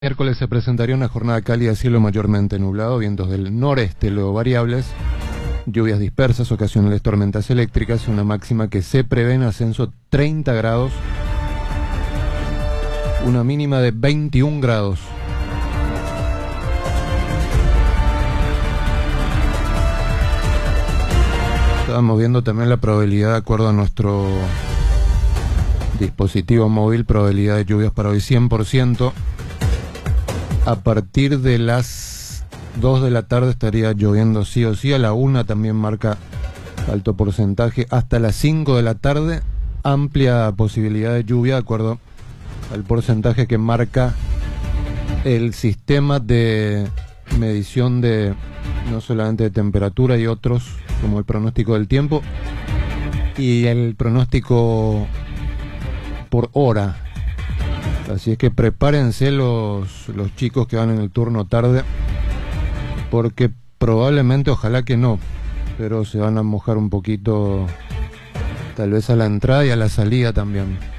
Miércoles se presentaría una jornada cálida, cielo mayormente nublado, vientos del noreste luego variables, lluvias dispersas, ocasionales tormentas eléctricas, una máxima que se prevé en ascenso 30 grados, una mínima de 21 grados. Estábamos viendo también la probabilidad de acuerdo a nuestro dispositivo móvil, probabilidad de lluvias para hoy 100%. A partir de las 2 de la tarde estaría lloviendo sí o sí, a la 1 también marca alto porcentaje, hasta las 5 de la tarde amplia posibilidad de lluvia de acuerdo al porcentaje que marca el sistema de medición de no solamente de temperatura y otros como el pronóstico del tiempo y el pronóstico por hora. Así es que prepárense los chicos que van en el turno tarde, porque probablemente, ojalá que no, pero se van a mojar un poquito, tal vez a la entrada y a la salida también.